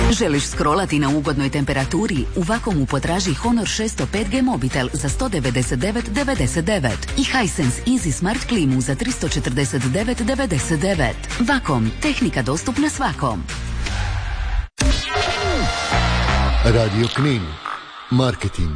Želiš scrollati na ugodnoj temperaturi? U Vakomu potraži Honor 600 5G mobitel za 199,99 i Hisense Easy Smart klimu za 349,99. Vakom, tehnika dostupna svakom. Radio Knin, marketing.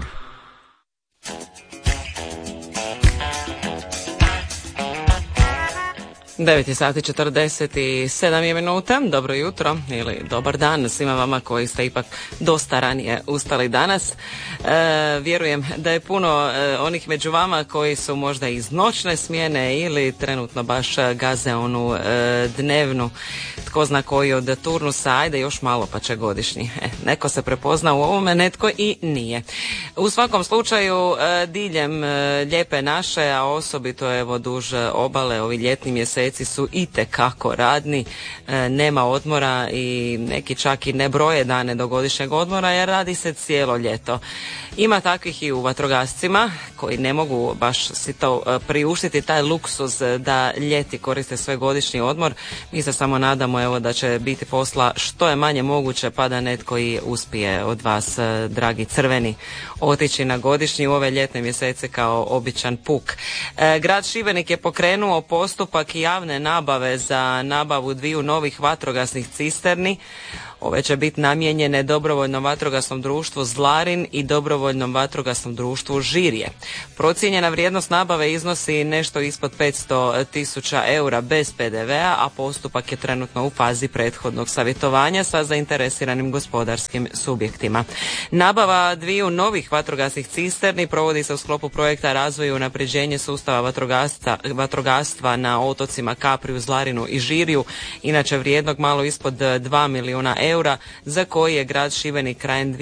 9:47 minuta. Dobro jutro ili dobar dan svima vama koji ste ipak dosta ranije ustali danas. Vjerujem da je puno onih među vama koji su možda iz noćne smjene ili trenutno baš gaze onu dnevnu, tko zna koji od turnusa, ajde još malo pa će godišnji. Neko se prepozna u ovome, netko i nije. U svakom slučaju diljem lijepe naše, a osobito evo duž obale, ovi ljetni mjeseci su itekako radni, nema odmora i neki čak i ne broje dane do godišnjeg odmora jer radi se cijelo ljeto. Ima takvih i u vatrogascima koji ne mogu baš si to priuštiti, taj luksuz da ljeti koriste svoj godišnji odmor. Mi se samo nadamo evo da će biti posla što je manje moguće pa da netko i uspije od vas, dragi crveni, otići na godišnji u ove ljetne mjesece kao običan puk. Grad Šibenik je pokrenuo postupak javne nabave za nabavu 2 novih vatrogasnih cisterni. Ove će biti namijenjene Dobrovoljnom vatrogasnom društvu Zlarin i Dobrovoljnom vatrogasnom društvu Žirje. Procijenjena vrijednost nabave iznosi nešto ispod 500.000 eura bez PDV-a, a postupak je trenutno u fazi prethodnog savjetovanja sa zainteresiranim gospodarskim subjektima. Nabava 2 novih vatrogasnih cisterni provodi se u sklopu projekta Razvoj i unapređenje sustava vatrogastva na otocima Kapriju, Zlarinu i Žirju, inače vrijednog malo ispod 2 milijuna eura, za koji je grad Šibenik krajem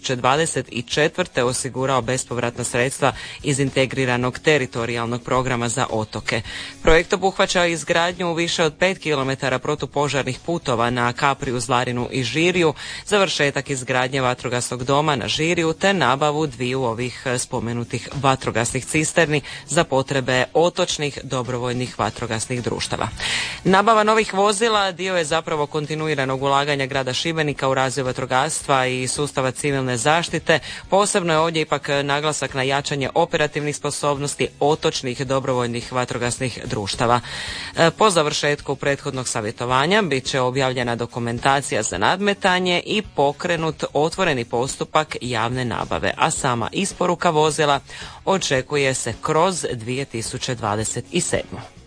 2024. osigurao bespovratna sredstva iz integriranog teritorijalnog programa za otoke. Projekt obuhvaća izgradnju više od 5 km protupožarnih putova na Kapriju, Zlarinu i Žirju, završetak izgradnje vatrogasnog doma na Žirju te nabavu 2 ovih spomenutih vatrogasnih cisterni za potrebe otočnih dobrovoljnih vatrogasnih društava. Nabava novih vozila dio je zapravo kontinuiranog ulaganja grada Šibenika u razvoj vatrogastva i sustava civilne zaštite. Posebno je ovdje ipak naglasak na jačanje operativnih sposobnosti otočnih dobrovoljnih vatrogasnih društava. Po završetku prethodnog savjetovanja bit će objavljena dokumentacija za nadmetanje i pokrenut otvoreni postupak javne nabave, a sama isporuka vozila očekuje se kroz 2027.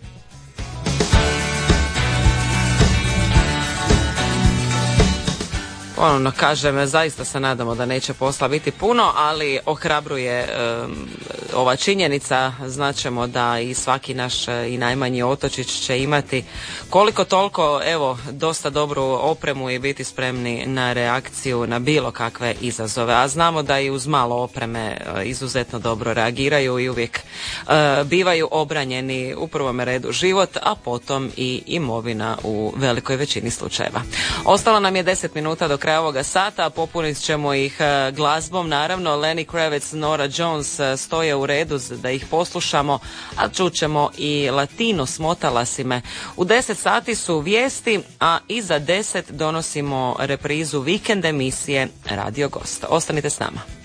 Ponovno kažem, zaista se nadamo da neće posla biti puno, ali ohrabruje ova činjenica. Znaćemo da i svaki naš i najmanji otočić će imati koliko toliko dosta dobru opremu i biti spremni na reakciju na bilo kakve izazove. A znamo da i uz malo opreme izuzetno dobro reagiraju i uvijek bivaju obranjeni u prvom redu život, a potom i imovina u velikoj većini slučajeva. Ostalo nam je 10 minuta do kraja ovoga sata, popunit ćemo ih glazbom, naravno. Lenny Kravitz, Nora Jones stoje u redu da ih poslušamo, a čućemo i Latino, Smotala si me. U 10 sati su vijesti, a iza 10 donosimo reprizu vikend emisije Radio Gost. Ostanite s nama.